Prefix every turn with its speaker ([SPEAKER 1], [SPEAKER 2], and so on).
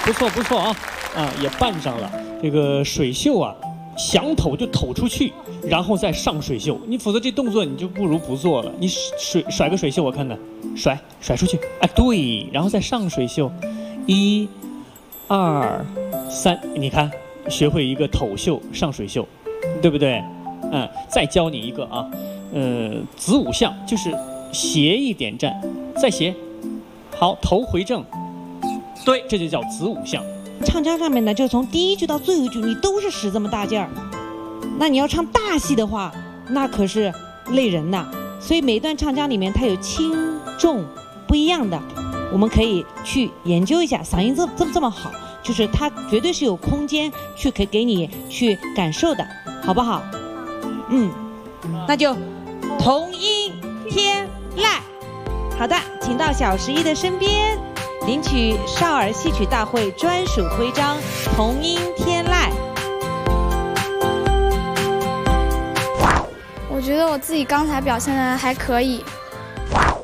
[SPEAKER 1] 不错不错啊，也办上了。这个水袖啊，想抖就抖出去，然后再上水袖。你否则这动作你就不如不做了。你甩个水袖我看看，甩出去，哎对，然后再上水袖，1、2、3，你看学会一个抖袖上水袖，对不对？再教你一个啊，子午相就是斜一点站，再斜，好，头回正，对，这就叫子午相。
[SPEAKER 2] 唱腔上面呢，就从第一句到最后一句，你都是使这么大劲儿。那你要唱大戏的话，那可是累人呐。所以每一段唱腔里面，它有轻重不一样的，我们可以去研究一下。嗓音这么好，就是它绝对是有空间去可以给你去感受的，好不好？那就同音天籁。好的，请到小11的身边，领取少儿戏曲大会专属徽章同音天籁。
[SPEAKER 3] 我觉得我自己刚才表现的还可以，